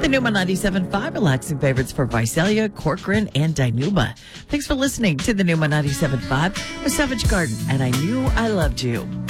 The Numa 97.5, relaxing favorites for Visalia, Corcoran, and Dinuba. Thanks for listening to the Numa 97.5 with Savage Garden, and I Knew I Loved You.